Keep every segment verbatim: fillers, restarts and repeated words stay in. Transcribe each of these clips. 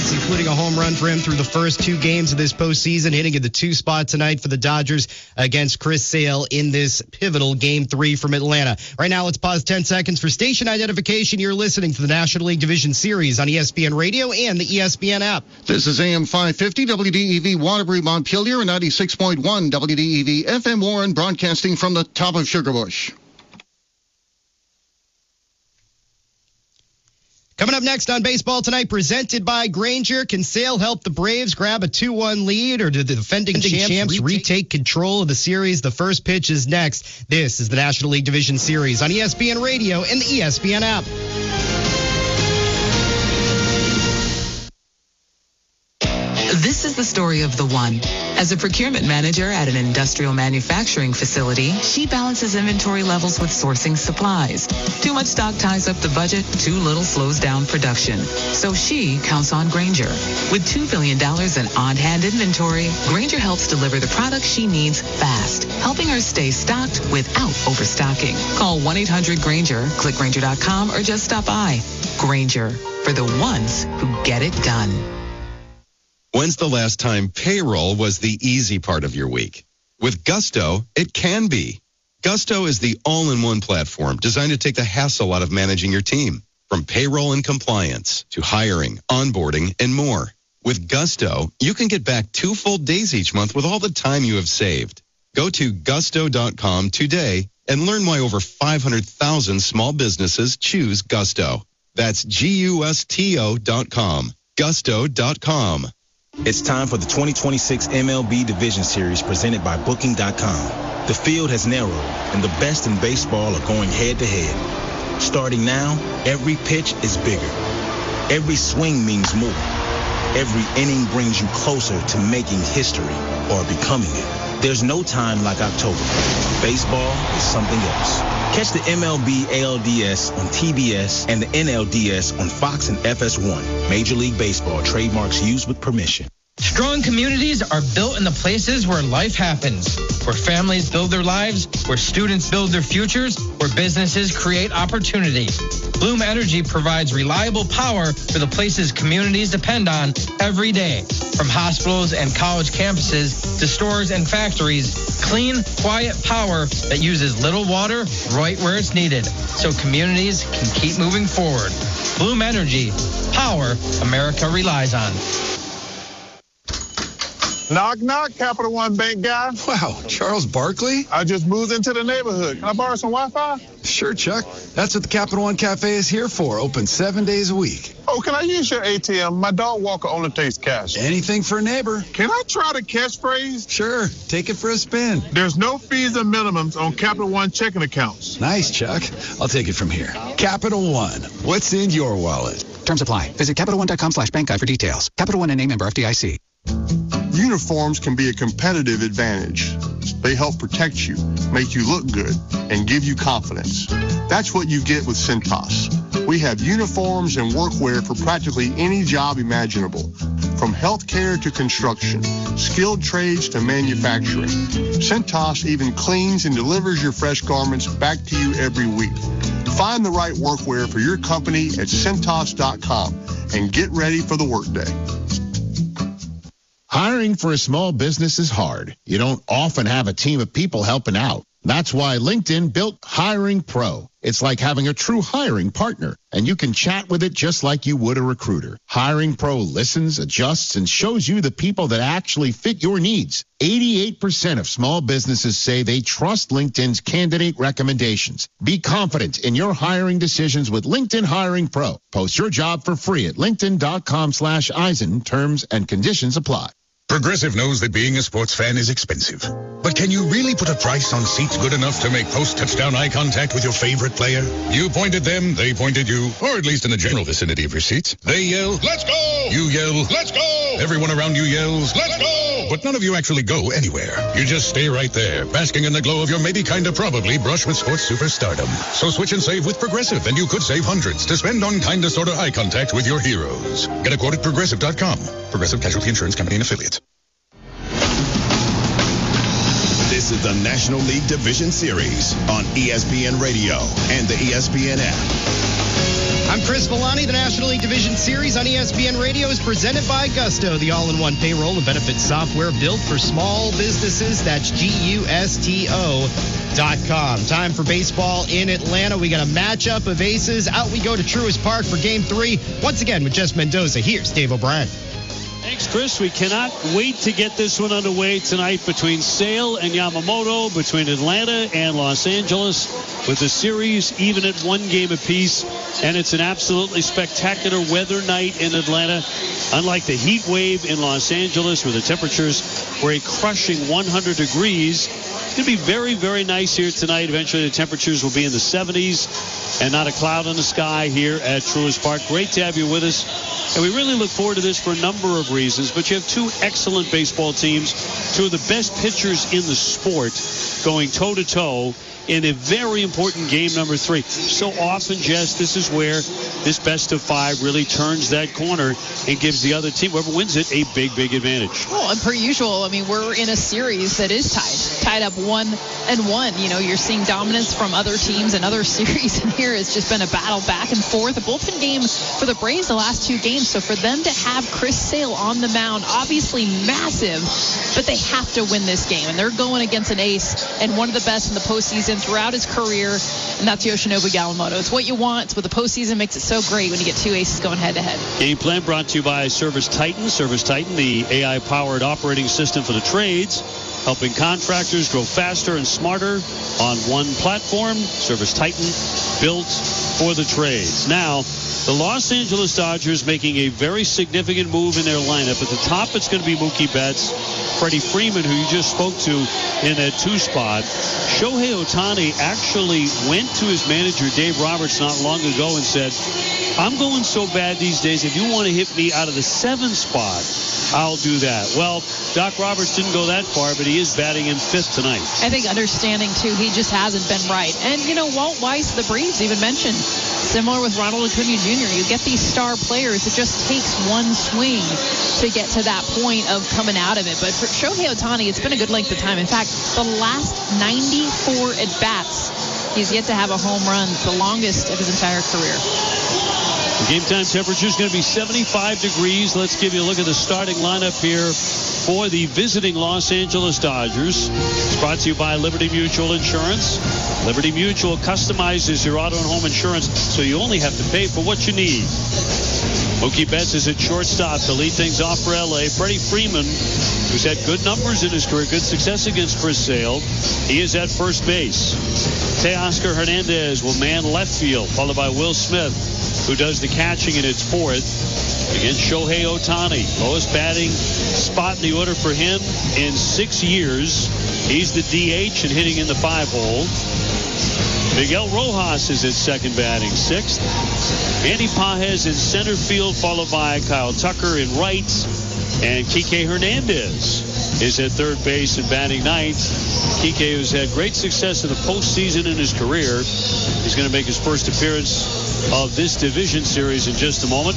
hits, including a home run for him through the first two games of this postseason, hitting in the two spot tonight for the Dodgers against Chris Sale in this pivotal Game three from Atlanta. Right now, let's pause ten seconds for station identification. You're listening to the National League Division Series on E S P N Radio and the E S P N app. This is A M five fifty, W D E V Waterbury, Montpelier, and ninety-six point one W D E V F M Warren, broadcasting from the top of Sugarbush. Coming up next on Baseball Tonight, presented by Grainger. Can Sale help the Braves grab a two one lead, or do the defending, defending champs, champs retake? retake control of the series? The first pitch is next. This is the National League Division Series on E S P N Radio and the E S P N app. This is the story of the one. As a procurement manager at an industrial manufacturing facility, she balances inventory levels with sourcing supplies. Too much stock ties up the budget, too little slows down production. So she counts on Grainger. With two billion dollars in on-hand inventory, Grainger helps deliver the products she needs fast, helping her stay stocked without overstocking. Call one eight hundred Grainger, click Grainger dot com, or just stop by. Grainger, for the ones who get it done. When's the last time payroll was the easy part of your week? With Gusto, it can be. Gusto is the all-in-one platform designed to take the hassle out of managing your team, from payroll and compliance to hiring, onboarding, and more. With Gusto, you can get back two full days each month with all the time you have saved. Go to gusto dot com today and learn why over five hundred thousand small businesses choose Gusto. That's G U S T O dot com. gusto dot com. It's time for the twenty twenty-six M L B Division Series presented by Booking dot com. The field has narrowed, and the best in baseball are going head-to-head. Starting now, every pitch is bigger. Every swing means more. Every inning brings you closer to making history or becoming it. There's no time like October. Baseball is something else. Catch the M L B A L D S on T B S and the N L D S on Fox and F S one. Major League Baseball trademarks used with permission. Strong communities are built in the places where life happens, where families build their lives, where students build their futures, where businesses create opportunity. Bloom Energy provides reliable power for the places communities depend on every day. From hospitals and college campuses to stores and factories, clean, quiet power that uses little water right where it's needed, so communities can keep moving forward. Bloom Energy, power America relies on. Knock, knock, Capital One Bank guy. Wow, Charles Barkley? I just moved into the neighborhood. Can I borrow some Wi-Fi? Sure, Chuck. That's what the Capital One Cafe is here for. Open seven days a week. Oh, can I use your A T M? My dog walker only takes cash. Anything for a neighbor. Can I try the catchphrase? Sure. Take it for a spin. There's no fees or minimums on Capital One checking accounts. Nice, Chuck. I'll take it from here. Capital One. What's in your wallet? Terms apply. Visit Capital One dot com slash bank guide for details. Capital One and a member F D I C. Uniforms can be a competitive advantage. They help protect you, make you look good, and give you confidence. That's what you get with Cintas. We have uniforms and workwear for practically any job imaginable, from healthcare to construction, skilled trades to manufacturing. Cintas even cleans and delivers your fresh garments back to you every week. Find the right workwear for your company at Cintas dot com and get ready for the workday. Hiring for a small business is hard. You don't often have a team of people helping out. That's why LinkedIn built Hiring Pro. It's like having a true hiring partner, and you can chat with it just like you would a recruiter. Hiring Pro listens, adjusts, and shows you the people that actually fit your needs. eighty-eight percent of small businesses say they trust LinkedIn's candidate recommendations. Be confident in your hiring decisions with LinkedIn Hiring Pro. Post your job for free at linkedin dot com slash Eisen. Terms and conditions apply. Progressive knows that being a sports fan is expensive. But can you really put a price on seats good enough to make post-touchdown eye contact with your favorite player? You point at them, they point at you, or at least in the general vicinity of your seats. They yell, "Let's go!" You yell, "Let's go!" Everyone around you yells, "Let's go!" But none of you actually go anywhere. You just stay right there, basking in the glow of your maybe kinda probably brush with sports superstardom. So switch and save with Progressive, and you could save hundreds to spend on kinda sorta eye contact with your heroes. Get a quote at progressive dot com. Progressive Casualty Insurance Company and Affiliates. This is the National League Division Series on E S P N Radio and the E S P N app. I'm Chris Milani. The National League Division Series on E S P N Radio is presented by Gusto, the all-in-one payroll and benefits software built for small businesses. That's G U S T O dot com. Time for baseball in Atlanta. We got a matchup of aces. Out we go to Truist Park for game three. Once again with Jess Mendoza. Here's Dave O'Brien. Thanks, Chris. We cannot wait to get this one underway tonight between Sale and Yamamoto, between Atlanta and Los Angeles, with the series even at one game apiece. And it's an absolutely spectacular weather night in Atlanta. Unlike the heat wave in Los Angeles, where the temperatures were a crushing one hundred degrees, it's going to be very, very nice here tonight. Eventually, the temperatures will be in the seventies and not a cloud in the sky here at Truist Park. Great to have you with us. And we really look forward to this for a number of reasons. But you have two excellent baseball teams, two of the best pitchers in the sport going toe-to-toe in a very important game number three. So often, Jess, this is where this best of five really turns that corner and gives the other team, whoever wins it, a big, big advantage. Well, and per usual, I mean, we're in a series that is tied, tied up one and one. You know, you're seeing dominance from other teams and other series, and here it's just been a battle back and forth. A bullpen game for the Braves the last two games, so for them to have Chris Sale on the mound, obviously massive, but they have to win this game, and they're going against an ace and one of the best in the postseason throughout his career, and that's Yoshinobu Yamamoto. It's what you want. It's what the postseason makes it so great when you get two aces going head-to-head. Game plan brought to you by Service Titan. Service Titan, the A I-powered operating system for the trades, helping contractors grow faster and smarter on one platform. Service Titan, built for the trades. Now, the Los Angeles Dodgers making a very significant move in their lineup. At the top, it's going to be Mookie Betts, Freddie Freeman, who you just spoke to in that two spot. Shohei Ohtani actually went to his manager, Dave Roberts, not long ago and said, I'm going so bad these days, if you want to hit me out of the seventh spot, I'll do that. Well, Doc Roberts didn't go that far, but he is batting in fifth tonight. I think understanding, too, he just hasn't been right. And, you know, Walt Weiss, the Braves, even mentioned, similar with Ronald Acuna Junior, you get these star players, it just takes one swing to get to that point of coming out of it. But for Shohei Ohtani, it's been a good length of time. In fact, the last ninety-four at-bats, he's yet to have a home run, the longest of his entire career. The game time temperature is going to be seventy-five degrees. Let's give you a look at the starting lineup here for the visiting Los Angeles Dodgers. It's brought to you by Liberty Mutual Insurance. Liberty Mutual customizes your auto and home insurance so you only have to pay for what you need. Mookie Betts is at shortstop to lead things off for L A. Freddie Freeman, who's had good numbers in his career, good success against Chris Sale, he is at first base. Teoscar Hernandez will man left field, followed by Will Smith, who does the catching in its fourth. Against Shohei Ohtani, lowest batting spot in the order for him in six years. He's the D H and hitting in the five hole. Miguel Rojas is at second, batting sixth. Andy Pages in center field, followed by Kyle Tucker in right. And Kike Hernandez is at third base and batting ninth. Kike, who's had great success in the postseason in his career, is going to make his first appearance of this division series in just a moment.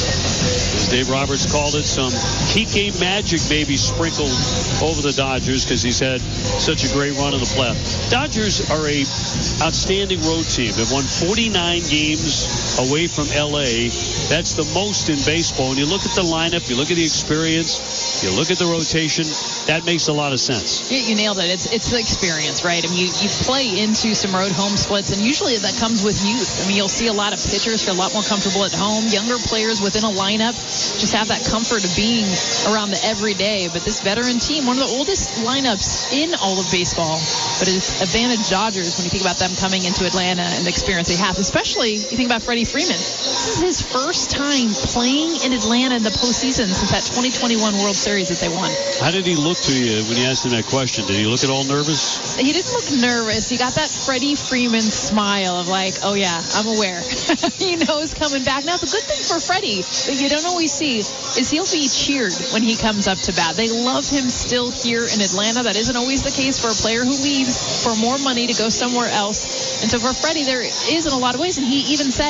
As Dave Roberts called it, some Kike magic maybe sprinkled over the Dodgers because he's had such a great run in the playoffs. Dodgers are a outstanding road team. They've won forty-nine games away from L A. That's the most in baseball. And you look at the lineup, you look at the experience, you look at the rotation, that makes a lot of sense. You, you nailed it. It's it's the experience, right? I mean, you, you play into some road home splits, and usually that comes with youth. I mean, you'll see a lot of pitchers who are a lot more comfortable at home. Younger players within a lineup just have that comfort of being around the everyday. But this veteran team, one of the oldest lineups in all of baseball, but it's advantage Dodgers when you think about them coming into Atlanta and the experience they have. Especially, you think about Freddie Freeman. This is his first time playing in Atlanta in the postseason since that twenty twenty-one World Series that they won. How did he look to you when you asked him that question? Did he look at all nervous? He didn't look nervous. He got that Freddie Freeman smile of like, oh yeah, I'm aware. He knows coming back. Now, the good thing for Freddie that you don't always see is he'll be cheered when he comes up to bat. They love him still here in Atlanta. That isn't always the case for a player who leaves for more money to go somewhere else. And so for Freddie, there is in a lot of ways, and he even said,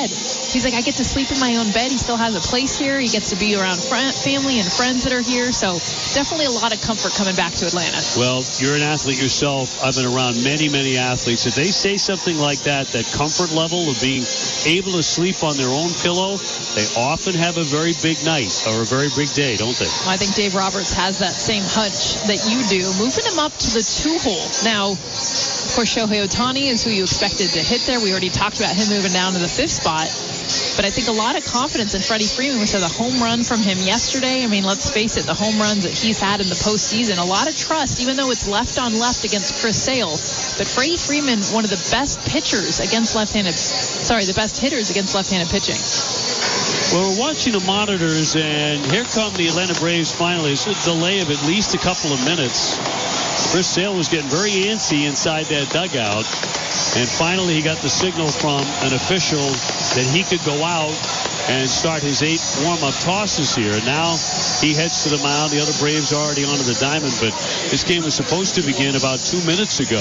he's like, I get to sleep in my own bed. He still has a place here. He gets to be around friend, family and friends that are here. So definitely a lot of comfort coming back to Atlanta. Well, you're an athlete yourself. I've been around many, many athletes. If they say something like that, that comfort level of being able to sleep on their own pillow, they often have a very big night or a very big day, don't they? Well, I think Dave Roberts has that same hunch that you do, moving him up to the two-hole. Now, of course, Shohei Ohtani is who you expected to hit there. We already talked about him moving down to the fifth spot. But I think a lot of confidence in Freddie Freeman. We saw the home run from him yesterday. I mean, let's face it, the home runs that he's had in the postseason, a lot of trust, even though it's left on left against Chris Sale. But Freddie Freeman, one of the best pitchers against left-handed, sorry, the best hitters against left-handed pitching. Well, we're watching the monitors, and here come the Atlanta Braves finally. It's a delay of at least a couple of minutes. Chris Sale was getting very antsy inside that dugout. And finally, he got the signal from an official that he could go out and start his eight warm-up tosses here. And now he heads to the mound. The other Braves are already onto the diamond, but this game was supposed to begin about two minutes ago.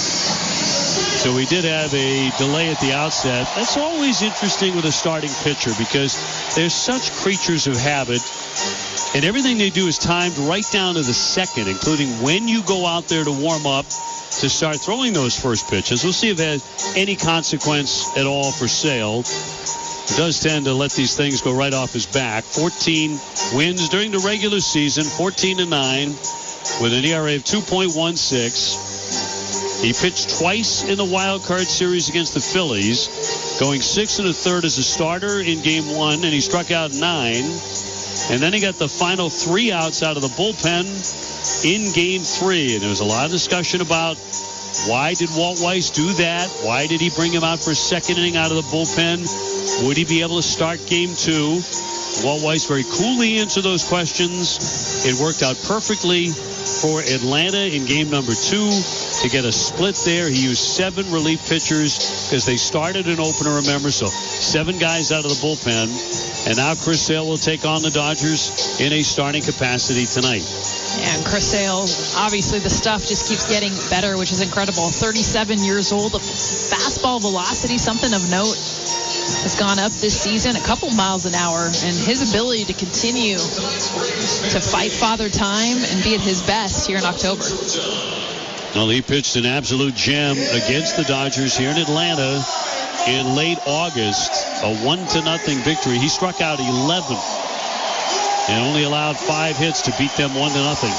So we did have a delay at the outset. That's always interesting with a starting pitcher because they're such creatures of habit. And everything they do is timed right down to the second, including when you go out there to warm up to start throwing those first pitches. We'll see if it has any consequence at all for Sale. He does tend to let these things go right off his back. fourteen wins during the regular season, fourteen to nine, with an E R A of two point one six. He pitched twice in the wild card series against the Phillies, going six and a third as a starter in game one, and he struck out nine. And then he got the final three outs out of the bullpen in game three. And there was a lot of discussion about why did Walt Weiss do that? Why did he bring him out for a second inning out of the bullpen? Would he be able to start game two? Walt Weiss very coolly answered those questions. It worked out perfectly for Atlanta in game number two to get a split there. He used seven relief pitchers because they started an opener, remember, so seven guys out of the bullpen. And now Chris Sale will take on the Dodgers in a starting capacity tonight. And Chris Sale, obviously the stuff just keeps getting better, which is incredible. thirty-seven years old. The fastball velocity, something of note, has gone up this season, a couple miles an hour. And his ability to continue to fight Father Time and be at his best here in October. Well, he pitched an absolute gem against the Dodgers here in Atlanta in late August, a one to nothing victory. He struck out eleven and only allowed five hits to beat them one to nothing.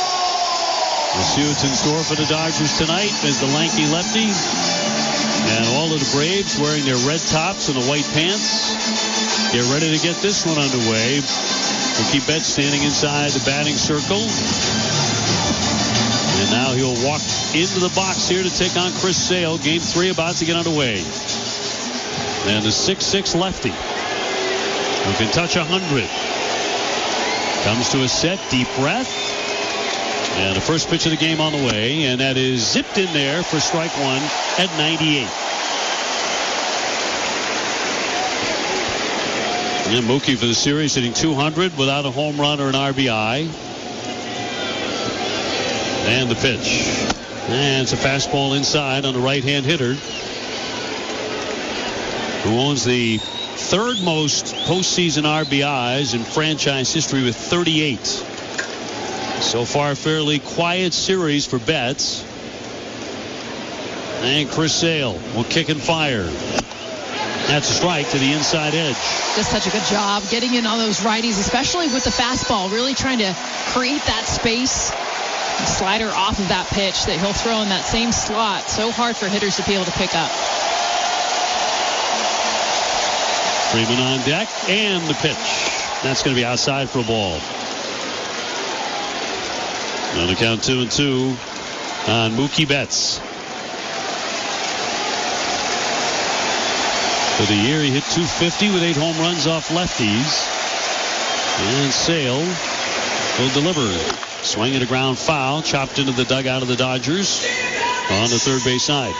We'll see what's in store for the Dodgers tonight as the lanky lefty and all of the Braves wearing their red tops and the white pants get ready to get this one underway. Mookie Betts standing inside the batting circle. And now he'll walk into the box here to take on Chris Sale. Game three about to get underway. And the six six lefty who can touch one hundred comes to a set, deep breath. And the first pitch of the game on the way. And that is zipped in there for strike one at ninety-eight. And Mookie for the series hitting two hundred without a home run or an R B I. And the pitch. And it's a fastball inside on the right-hand hitter, who owns the third most postseason R B Is in franchise history with thirty-eight. So far, a fairly quiet series for Betts. And Chris Sale will kick and fire. That's a strike to the inside edge. Just such a good job getting in on those righties, especially with the fastball, really trying to create that space. The slider off of that pitch that he'll throw in that same slot. So hard for hitters to be able to pick up. Freeman on deck, and the pitch. That's going to be outside for a ball. On the count two and two on Mookie Betts. For the year, he hit two fifty with eight home runs off lefties. And Sale will deliver. Swing and a ground foul, chopped into the dugout of the Dodgers on the third base side.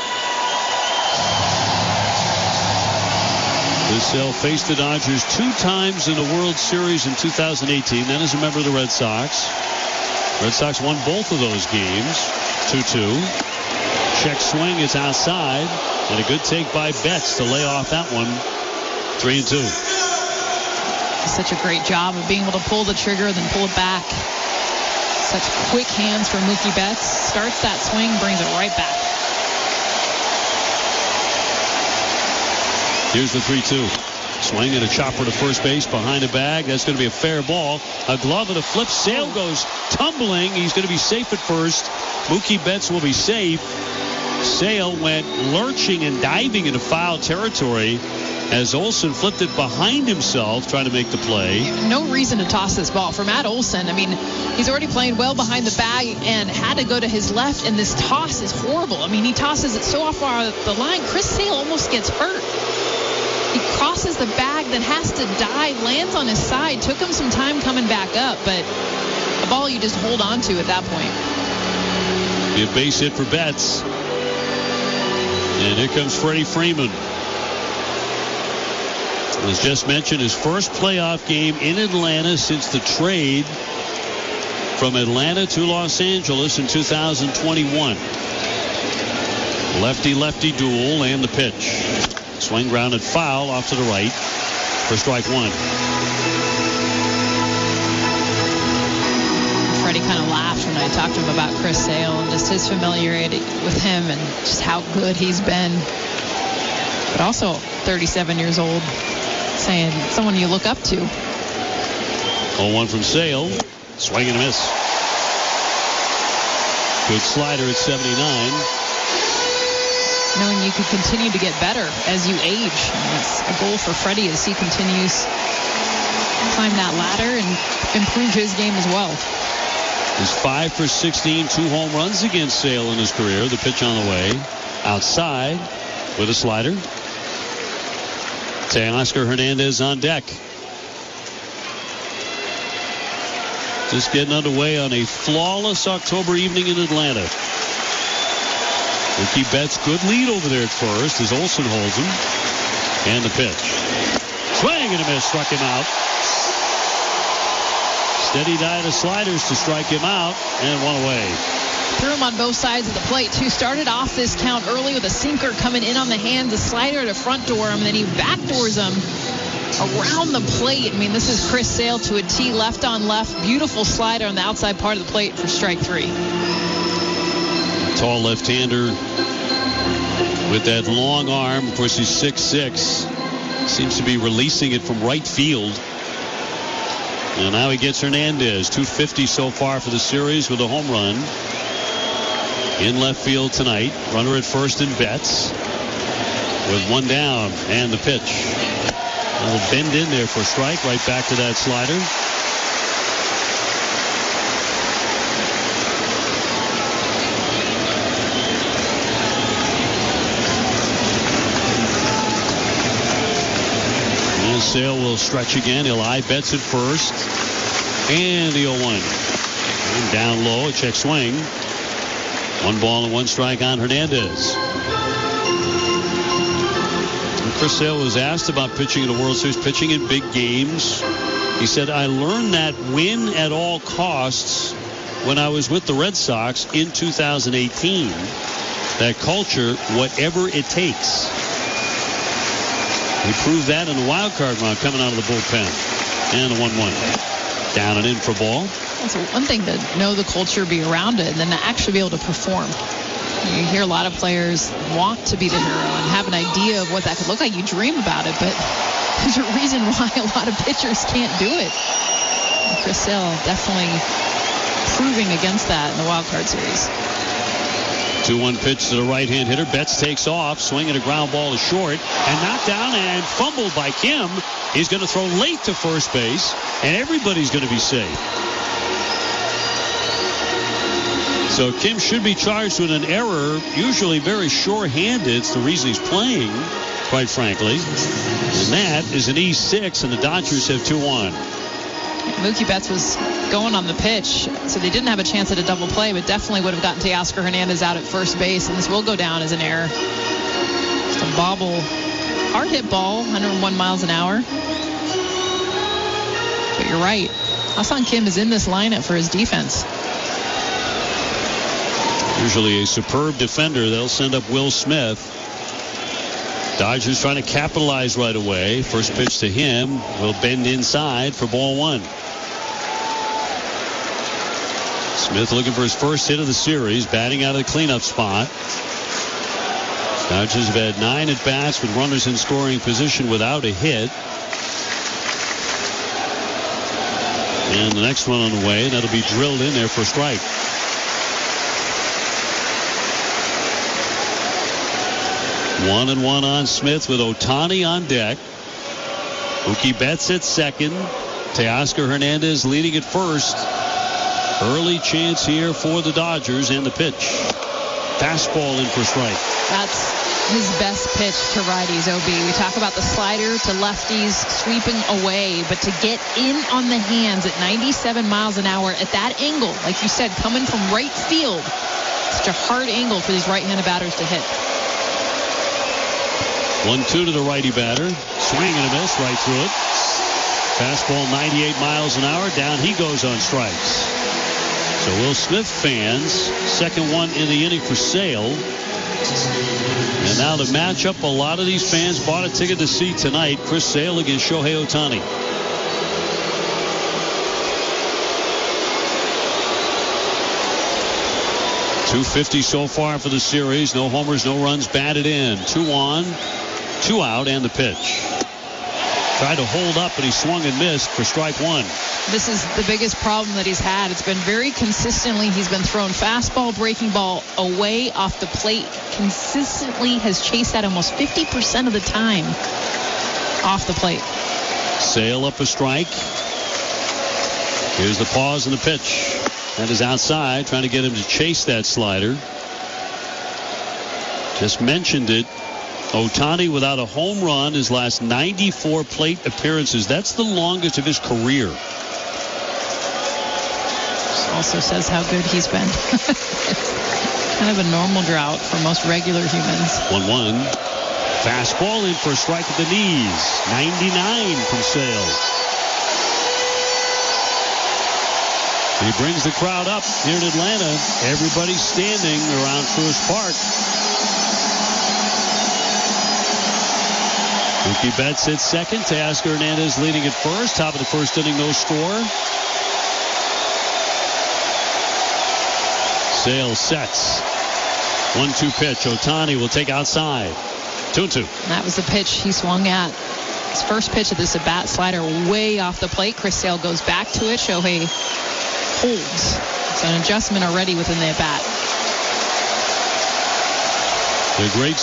Chris Sale faced the Dodgers two times in the World Series in two thousand eighteen, then as a member of the Red Sox. Red Sox won both of those games, two two. Check swing is outside, and a good take by Betts to lay off that one Three and two. Such a great job of being able to pull the trigger, then pull it back. Such quick hands for Mookie Betts. Starts that swing, brings it right back. Here's the three two. Swing and a chopper to first base behind a bag. That's going to be a fair ball. A glove and a flip. Sale goes tumbling. He's going to be safe at first. Mookie Betts will be safe. Sale went lurching and diving into foul territory as Olson flipped it behind himself, trying to make the play. No reason to toss this ball for Matt Olson. I mean, he's already playing well behind the bag and had to go to his left, and this toss is horrible. I mean, he tosses it so far the line. Chris Sale almost gets hurt. He crosses the bag, then has to dive, lands on his side. Took him some time coming back up, but a ball you just hold on to at that point. Be a base hit for Betts. And here comes Freddie Freeman. As just mentioned, his first playoff game in Atlanta since the trade from Atlanta to Los Angeles in two thousand twenty-one. Lefty-lefty duel and the pitch. Swing grounded foul off to the right for strike one. Freddie kind of laughed when I talked to him about Chris Sale and just his familiarity with him and just how good he's been. But also thirty-seven years old, saying someone you look up to. oh one from Sale. Swing and a miss. Good slider at seventy-nine. Knowing you can continue to get better as you age. And it's a goal for Freddie as he continues to climb that ladder and improve his game as well. He's five for sixteen, two home runs against Sale in his career. The pitch on the way. Outside with a slider. Teoscar Hernandez on deck. Just getting underway on a flawless October evening in Atlanta. Mookie Betts, good lead over there at first as Olson holds him. And the pitch. Swing and a miss, struck him out. Steady diet of sliders to strike him out, and one away. Threw him on both sides of the plate, too. Started off this count early with a sinker coming in on the hands, a slider to front door him, and then he backdoors him around the plate. I mean, this is Chris Sale to a T, left on left. Beautiful slider on the outside part of the plate for strike three. Tall left-hander with that long arm. Of course, he's six six. Seems to be releasing it from right field. And now he gets Hernandez. two fifty so far for the series with a home run. In left field tonight. Runner at first in Betts. With one down and the pitch. A little bend in there for a strike. Right back to that slider. Sale will stretch again. He'll eye Betts at first. And the oh one. And down low, a check swing. One ball and one strike on Hernandez. And Chris Sale was asked about pitching in the World Series, pitching in big games. He said, I learned that win at all costs when I was with the Red Sox in two thousand eighteen. That culture, whatever it takes. He proved that in the wild card round coming out of the bullpen. And a one one. Down and in for ball. It's one thing to know the culture, be around it, and then to actually be able to perform. You hear a lot of players want to be the hero and have an idea of what that could look like. You dream about it, but there's a reason why a lot of pitchers can't do it. And Chris Sale definitely proving against that in the wild card series. two one pitch to the right-hand hitter. Betts takes off, swinging a ground ball to short, and knocked down and fumbled by Kim. He's going to throw late to first base, and everybody's going to be safe. So Kim should be charged with an error, usually very sure-handed. It's the reason he's playing, quite frankly. And that is an E six, and the Dodgers have two one. Mookie Betts was going on the pitch, so they didn't have a chance at a double play, but definitely would have gotten Teoscar Hernandez out at first base, and this will go down as an error. Just a bobble, hard hit ball, one hundred one miles an hour. But you're right, Ha-Seong Kim is in this lineup for his defense. Usually a superb defender. They'll send up Will Smith. Dodgers trying to capitalize right away. First pitch to him will bend inside for ball one. Smith looking for his first hit of the series, batting out of the cleanup spot. Dodgers have had nine at bats with runners in scoring position without a hit. And the next one on the way, and that'll be drilled in there for a strike. One and one on Smith with Ohtani on deck. Mookie Betts at second. Teoscar Hernandez leading at first. Early chance here for the Dodgers, and the pitch. Fastball in for strike. That's his best pitch to righties, O B. We talk about the slider to lefties sweeping away, but to get in on the hands at ninety-seven miles an hour at that angle, like you said, coming from right field, such a hard angle for these right-handed batters to hit. one two to the righty batter. Swing and a miss right through it. Fastball ninety-eight miles an hour. Down he goes on strikes. So Will Smith fans, second one in the inning for Sale. And now the matchup a lot of these fans bought a ticket to see tonight. Chris Sale against Shohei Ohtani. two fifty so far for the series. No homers, no runs batted in. Two on, two out, and the pitch. Tried to hold up, but he swung and missed for strike one. This is the biggest problem that he's had. It's been very consistently. He's been throwing fastball, breaking ball away off the plate. Consistently has chased that almost fifty percent of the time off the plate. Sale up a strike. Here's the pause and the pitch. That is outside, trying to get him to chase that slider. Just mentioned it. Ohtani without a home run his last ninety-four plate appearances. That's the longest of his career. This also says how good he's been. It's kind of a normal drought for most regular humans. one one. Fastball in for a strike at the knees. ninety-nine from Sale. He brings the crowd up here in Atlanta. Everybody's standing around Truist Park. Mookie Betts hits second. Teoscar Hernandez leading at first. Top of the first inning, no score. Sale sets. one two pitch. Ohtani will take outside. two two. That was the pitch he swung at. His first pitch of this at-bat, slider way off the plate. Chris Sale goes back to it. Shohei holds. It's an adjustment already within the at-bat. The great